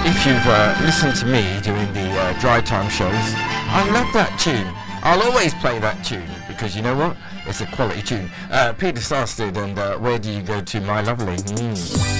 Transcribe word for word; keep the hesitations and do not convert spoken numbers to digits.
If you've uh, listened to me doing the uh, dry time shows, I love that tune. I'll always play that tune because you know what? It's a quality tune. Uh, Peter Sarsted and uh, Where Do You Go To, My Lovely? Mm.